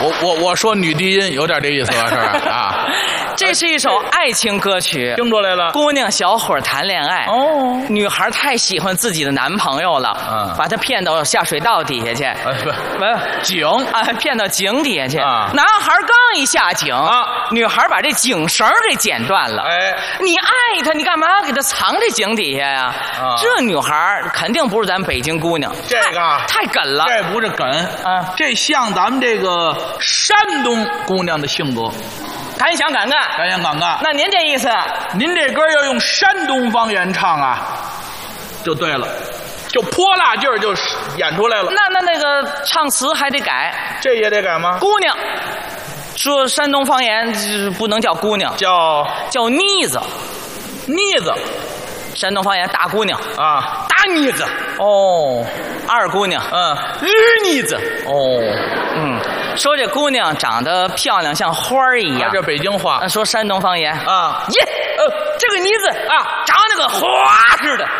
我说女低音有点这意思吧，是吧？啊， 这是一首爱情歌曲， 听出来了。 姑娘小伙谈恋爱， 哦， 女孩太喜欢自己的男朋友了，把他骗到下水道底下去， 不，井啊，骗到井底下去。 啊， 男孩刚一下井， 啊， 女孩把这井绳给剪断了。 哎， 你爱他，你干嘛给他藏这井底下呀？ 啊， 这女孩肯定不是咱北京姑娘， 这个太梗了。 这不是梗啊， 这像咱们这个山东姑娘的性格。 敢想敢干， 敢想敢干。 那您这意思， 您这歌要用山东方言唱啊，就对了，就泼辣劲儿就演出来了。 那个唱词还得改， 这也得改吗？ 姑娘，说山东方言不能叫姑娘，叫妮子， 妮子， 山东方言大姑娘啊， 大妮子哦， 二姑娘，日妮子哦，说这姑娘长得漂亮，像花儿一样。 这北京话。 说山东方言啊， 耶，这个妮子啊，长得跟花似的。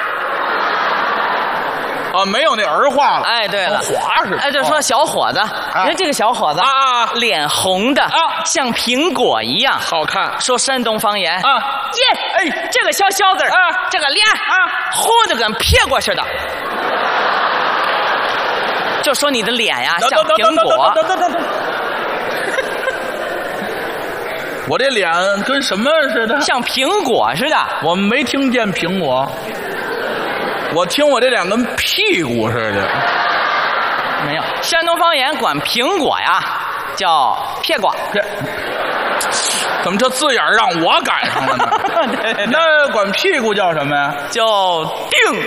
啊，没有那儿化了。 哎，对了， 花似的。 哎，就说小伙子，人这个小伙子脸红的像苹果一样好看。 说山东方言耶， 哎， 这个小子这个脸红的跟撇过似的。就说你的脸呀像苹果。 我这脸跟什么似的？ 像苹果似的。 我没听见苹果，我听我这脸跟屁股似的。 没有，山东方言管苹果呀叫撇瓜。 怎么这字眼让我赶上了呢？那管屁股叫什么呀？ 叫腚。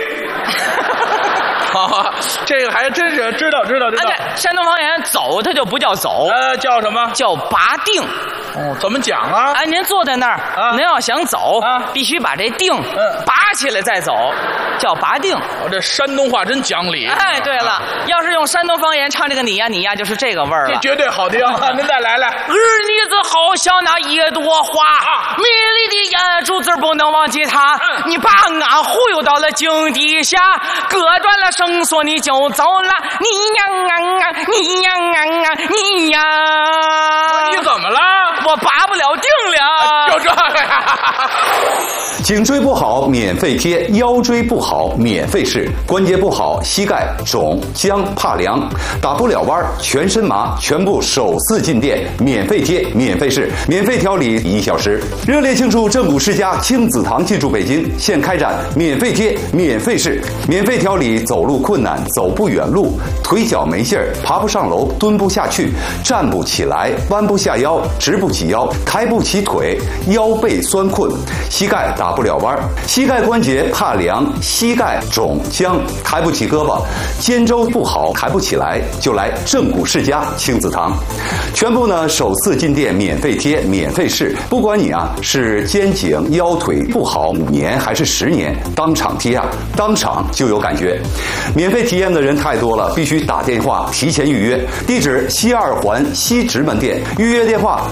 好，这个还真是知道。 山东方言走它就不叫走， 叫什么？ 叫拔腚。 哦，怎么讲啊？ 哎，您坐在那儿，您要想走，必须把这腚拔起来再走，叫拔腚。 我这山东话真讲理。 哎，对了，要是用山东方言唱这个你呀，就是这个味儿了。 这绝对好听。您再来。 儿妮子好像那一朵花，美丽的眼珠子不能忘记它。你把俺忽悠到了井底下，割断了绳索你就走了。你呀，你呀。 你怎么了？ 我拔不了腚了。 就这个呀。 颈椎不好免费贴，腰椎不好免费试，关节不好膝盖肿僵怕凉打不了弯全身麻，全部首次进店免费贴免费试免费调理1小时。热烈庆祝正骨世家亲子堂进驻北京，现开展免费贴免费试免费调理走路困难走不远路腿脚没劲儿爬不上楼蹲不下去站不起来弯不下腰直不起腰抬不起腿腰背酸困膝盖打不了弯膝盖关节怕凉膝盖肿僵抬不起胳膊肩周不好抬不起来就来正骨世家亲子堂，全部呢首次进店免费贴免费试，不管你是肩颈腰腿不好5年还是10年，当场贴当场就有感觉。免费体验的人太多了，必须打电话提前预约。地址西2环西直门店，预约电话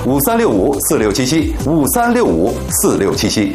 5365467753654677。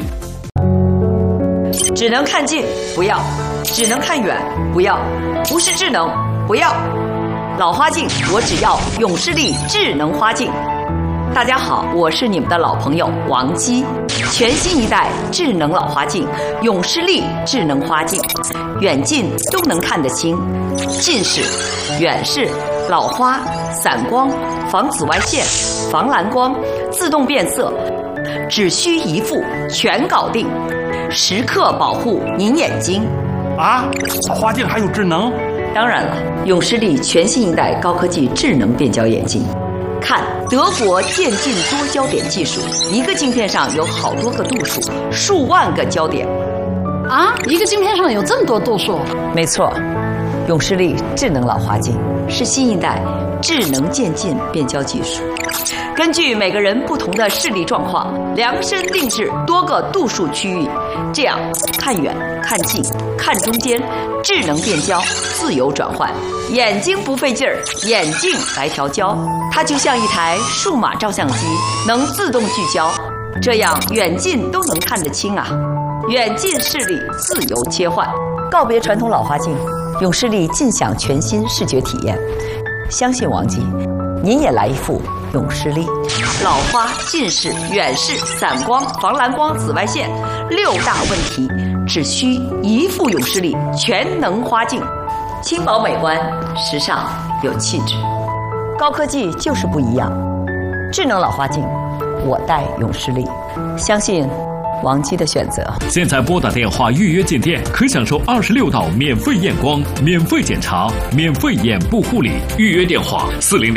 只能看近不要，只能看远不要，不是智能不要。老花镜我只要永视力智能花镜。大家好，我是你们的老朋友王姬。全新一代智能老花镜永视力智能花镜，远近都能看得清，近视、远视、老花、散光、防紫外线、防蓝光、自动变色，只需一副全搞定，时刻保护您眼睛。 老花镜还有智能？ 当然了，永视力全新一代高科技智能变焦眼镜。看德国渐进多焦点技术，一个镜片上有好多个度数，数万个焦点。 一个镜片上有这么多度数？ 没错，永视力智能老花镜是新一代智能渐进变焦技术，根据每个人不同的视力状况，量身定制多个度数区域，这样看远、看近、看中间，智能变焦，自由转换，眼睛不费劲儿，眼镜来调焦，它就像一台数码照相机，能自动聚焦，这样远近都能看得清远近视力自由切换，告别传统老花镜，永视力尽享全新视觉体验。相信王姬， 您也来一副勇士力。老花、近视、远视、散光、防蓝光、紫外线6大问题，只需一副勇士力，全能花镜，轻薄美观，时尚有气质。高科技就是不一样，智能老花镜，我戴勇士力，相信王姬的选择。 现在拨打电话预约进店，可享受26道免费验光、免费检查、免费眼部护理。预约电话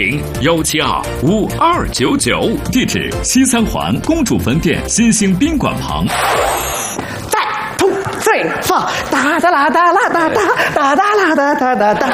400-172-5299，地址西三环公主坟店新兴宾馆旁。 最放哒哒啦哒啦哒哒哒哒啦哒哒哒哒哒哒哒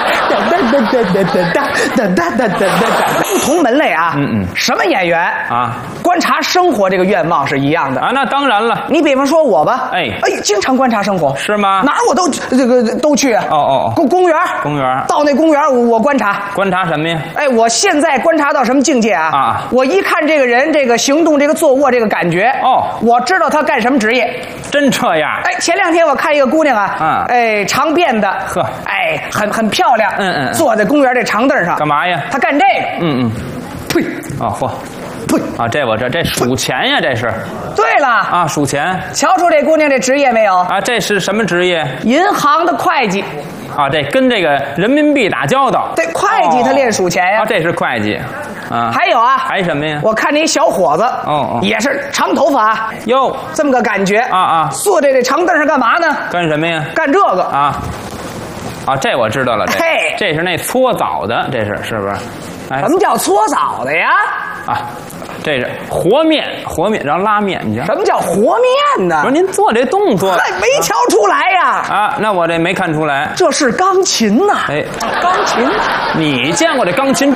哒哒哒哒。不同门类啊，什么演员啊，观察生活这个愿望是一样的啊。那当然了， 你比方说我吧，哎，经常观察生活， 是吗？ 哪儿我都去啊。公园，到那公园我观察什么呀？ 哎，我现在观察到什么境界啊？我一看这个人这个行动这个坐卧这个感觉，我知道他干什么职业。 真这样？ 哎，前2天我看一个姑娘啊，哎，长辫子， 呵， 哎，很漂亮，坐在公园这长凳上， 干嘛呀？ 她干这个，呸， 嚯，呸，啊，这数钱呀，这是。 对了啊，数钱。 瞧出这姑娘这职业没有？ 啊，这是什么职业？ 银行的会计。 啊，这跟这个人民币打交道。 对，会计他练数钱呀。 啊，这是会计。啊， 还有啊， 还什么呀？ 我看那小伙子，也是长头发， 哟， 这么个感觉啊，坐在这长凳上干嘛呢？ 干什么呀？ 干这个啊。啊，这我知道了，这是那搓澡的，这是不是？ 哎，什么叫搓澡的呀？ 啊，这是和面，然后拉面，你知道？ 什么叫和面呢？ 不是您做这动作， 没瞧出来呀？ 啊，那我这没看出来， 这是钢琴呐！ 哎， 钢琴， 你见过这钢琴？